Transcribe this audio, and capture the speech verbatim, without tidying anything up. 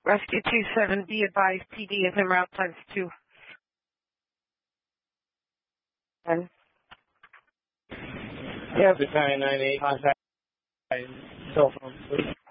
Rescue two seven, be advised, P D is en route times two. And yeah, Battalion nine eight, contact cell phone, please.